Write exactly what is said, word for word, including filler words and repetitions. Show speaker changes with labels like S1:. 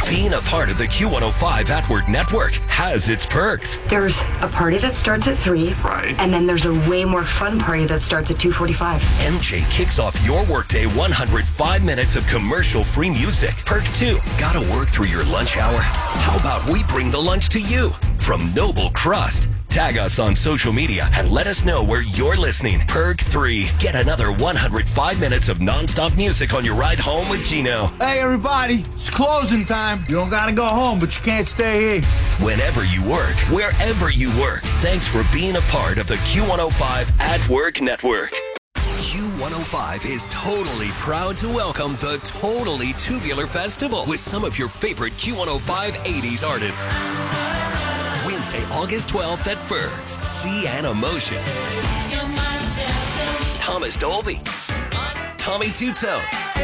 S1: Being a part of the Q one oh five At Work Network has its perks.
S2: There's a party that starts at three.
S3: Right.
S2: And then there's a way more fun party that starts at two forty-five.
S1: M J kicks off your workday one hundred five minutes of commercial-free music. Perk two, gotta work through your lunch hour? How about we bring the lunch to you? From Noble Crust. Tag us on social media and let us know where you're listening. Perk three, get another one hundred five minutes of nonstop music on your ride home with Gino.
S4: Hey, everybody, it's closing time. You don't gotta go home, but you can't stay here.
S1: Whenever you work, wherever you work, thanks for being a part of the Q one oh five At Work Network. Q one oh five is totally proud to welcome the Totally Tubular Festival with some of your favorite Q one oh five eighties artists. Wednesday, August twelfth at Ferg's. Sea and Emotion. Thomas Dolby. Tommy Two Tone.